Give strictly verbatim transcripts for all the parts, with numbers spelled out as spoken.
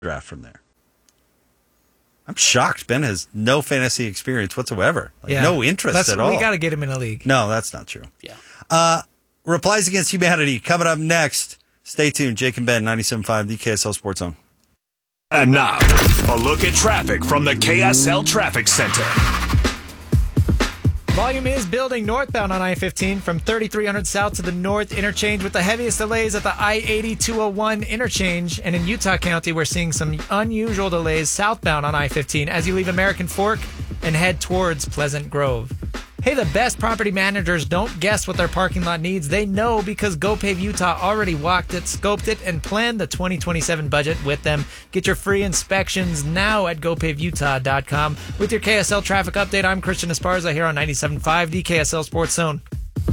draft from there. I'm shocked. Ben has no fantasy experience whatsoever. Like, yeah. No interest that's, at all. We got to get him in a league. No, that's not true. Yeah. Uh, Replies Against Humanity coming up next. Stay tuned. Jake and Ben, ninety-seven point five, the K S L Sports Zone. And now, a look at traffic from the K S L Traffic Center. Volume is building northbound on I fifteen from thirty-three hundred south to the north interchange with the heaviest delays at the I eighty two oh one interchange. And in Utah County, we're seeing some unusual delays southbound on I fifteen as you leave American Fork and head towards Pleasant Grove. Hey, the best property managers don't guess what their parking lot needs. They know because GoPave Utah already walked it, scoped it, and planned the twenty twenty-seven budget with them. Get your free inspections now at go pave utah dot com. With your K S L traffic update, I'm Christian Esparza here on ninety-seven point five, the K S L Sports Zone.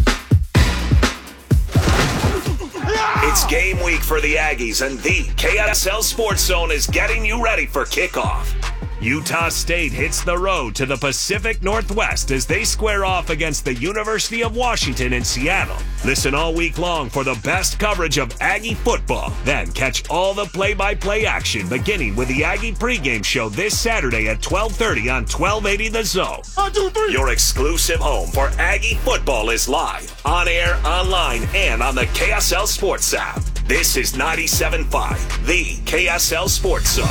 It's game week for the Aggies, and the K S L Sports Zone is getting you ready for kickoff. Utah State hits the road to the Pacific Northwest as they square off against the University of Washington in Seattle. Listen all week long for the best coverage of Aggie football. Then catch all the play-by-play action beginning with the Aggie pregame show this Saturday at twelve thirty on twelve eighty The Zone. One, two, three. Your exclusive home for Aggie football is live, on air, online, and on the K S L Sports app. This is ninety-seven point five, the K S L Sports Zone.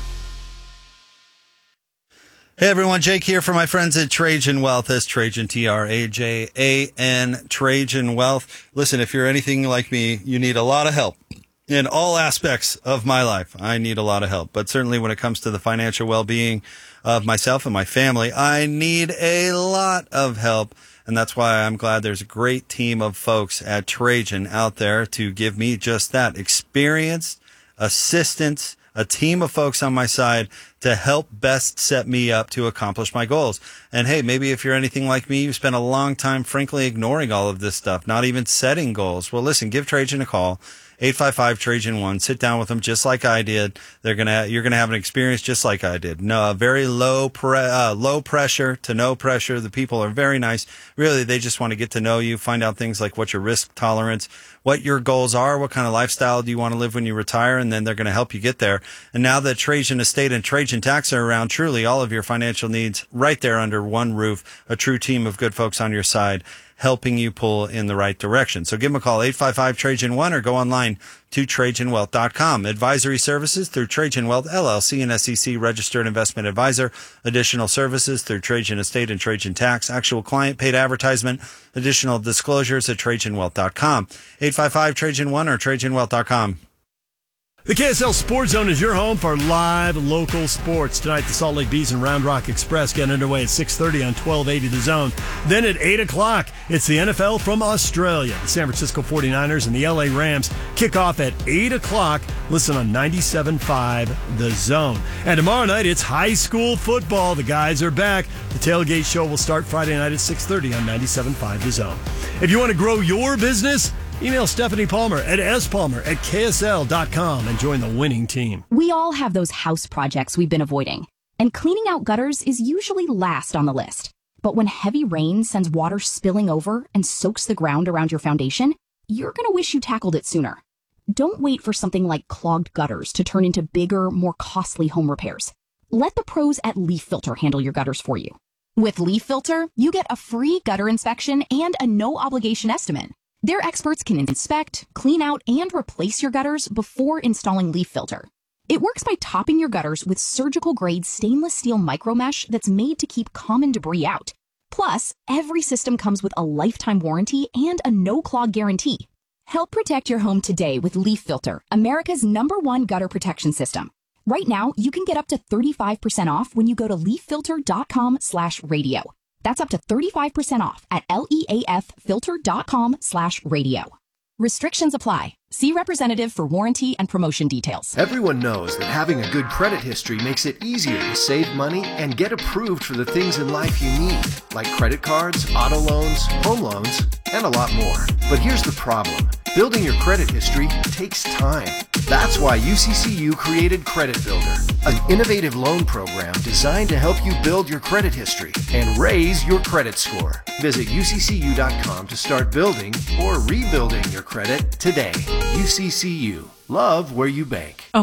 Hey everyone, Jake here for my friends at Trajan Wealth. That's Trajan, T R A J A N, Trajan Wealth. Listen, if you're anything like me, you need a lot of help in all aspects of my life. I need a lot of help, but certainly when it comes to the financial well-being of myself and my family, I need a lot of help. And that's why I'm glad there's a great team of folks at Trajan out there to give me just that experienced assistance, a team of folks on my side to help best set me up to accomplish my goals. And hey, maybe if you're anything like me, you spent a long time, frankly, ignoring all of this stuff, not even setting goals. Well, listen, give Trajan a call. eight five five, Trajan one. Sit down with them just like I did. They're gonna, you're gonna have an experience just like I did. No, very low pre, uh, low pressure to no pressure. The people are very nice. Really, they just want to get to know you, find out things like what your risk tolerance, what your goals are, what kind of lifestyle do you want to live when you retire, and then they're going to help you get there. And now that Trajan Estate and Trajan Tax are around, truly all of your financial needs right there under one roof, a true team of good folks on your side, helping you pull in the right direction. So give them a call, eight five five, Trajan one, or go online to trajan wealth dot com. Advisory services through Trajan Wealth, L L C, and S E C registered investment advisor. Additional services through Trajan Estate and Trajan Tax. Actual client paid advertisement. Additional disclosures at trajan wealth dot com. eight five five, Trajan one or trajan wealth dot com. The K S L Sports Zone is your home for live local sports. Tonight, the Salt Lake Bees and Round Rock Express get underway at six thirty on twelve eighty The Zone. Then at eight o'clock, it's the N F L from Australia. The San Francisco forty-niners and the L A Rams kick off at eight o'clock. Listen on ninety-seven point five The Zone. And tomorrow night, it's high school football. The guys are back. The tailgate show will start Friday night at six thirty on ninety-seven point five The Zone. If you want to grow your business, email Stephanie Palmer at s palmer at k s l dot com and join the winning team. We all have those house projects we've been avoiding, and cleaning out gutters is usually last on the list. But when heavy rain sends water spilling over and soaks the ground around your foundation, you're going to wish you tackled it sooner. Don't wait for something like clogged gutters to turn into bigger, more costly home repairs. Let the pros at Leaf Filter handle your gutters for you. With Leaf Filter, you get a free gutter inspection and a no-obligation estimate. Their experts can inspect, clean out, and replace your gutters before installing Leaf Filter. It works by topping your gutters with surgical-grade stainless steel micromesh that's made to keep common debris out. Plus, every system comes with a lifetime warranty and a no-clog guarantee. Help protect your home today with Leaf Filter, America's number one gutter protection system. Right now, you can get up to thirty-five percent off when you go to leaf filter dot com slash radio. That's up to thirty-five percent off at leaf filter dot com slash radio. Restrictions apply. See representative for warranty and promotion details. Everyone knows that having a good credit history makes it easier to save money and get approved for the things in life you need, like credit cards, auto loans, home loans, and a lot more. But here's the problem. Building your credit history takes time. That's why U C C U created Credit Builder, an innovative loan program designed to help you build your credit history and raise your credit score. Visit U C C U dot com to start building or rebuilding your credit today. U C C U. Love where you bank. Okay,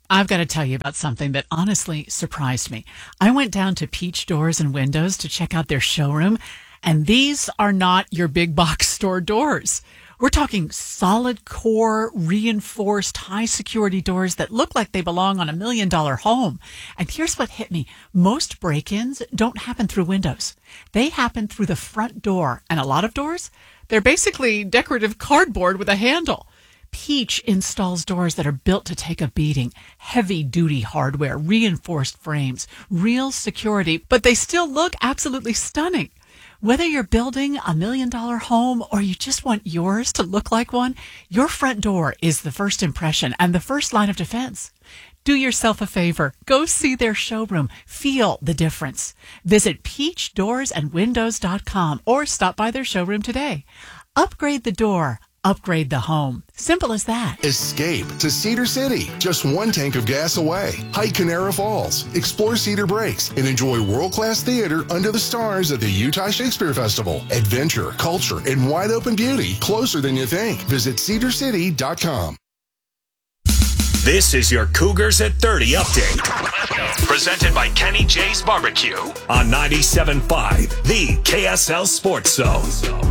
I've got to tell you about something that honestly surprised me. I went down to Peach Doors and Windows to check out their showroom, and these are not your big box store doors. We're talking solid core, reinforced, high security doors that look like they belong on a million dollar home. And here's what hit me. Most break-ins don't happen through windows. They happen through the front door. And a lot of doors, they're basically decorative cardboard with a handle. Peach installs doors that are built to take a beating. Heavy-duty hardware, reinforced frames, real security, but they still look absolutely stunning. Whether you're building a million-dollar home or you just want yours to look like one, your front door is the first impression and the first line of defense. Do yourself a favor. Go see their showroom. Feel the difference. Visit peach doors and windows dot com or stop by their showroom today. Upgrade the door. Upgrade the home. Simple as that. Escape to Cedar City, just one tank of gas away. Hike Canara Falls, explore Cedar Breaks, and enjoy world-class theater under the stars at the Utah Shakespeare Festival. Adventure, culture, and wide-open beauty closer than you think. Visit cedar city dot com. This is your Cougars at thirty update. Presented by Kenny J's Barbecue on ninety-seven point five, the K S L Sports Zone.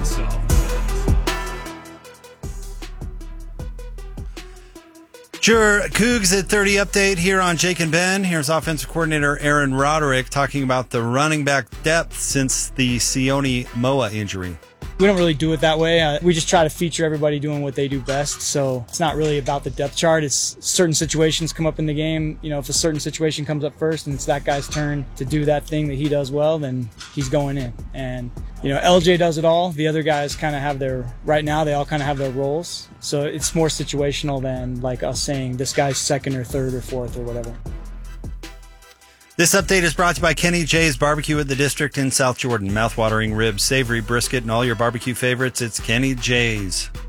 Sure, Cougs at thirty update here on Jake and Ben. Here's offensive coordinator Aaron Roderick talking about the running back depth since the Sione Moa injury. We don't really do it that way. Uh, we just try to feature everybody doing what they do best. So it's not really about the depth chart. It's certain situations come up in the game. You know, if a certain situation comes up first and it's that guy's turn to do that thing that he does well, then he's going in. And, you know, L J does it all. The other guys kind of have their, right now they all kind of have their roles. So it's more situational than like us saying this guy's second or third or fourth or whatever. This update is brought to you by Kenny J's Barbecue at the District in South Jordan. Mouth-watering ribs, savory brisket, and all your barbecue favorites. It's Kenny J's.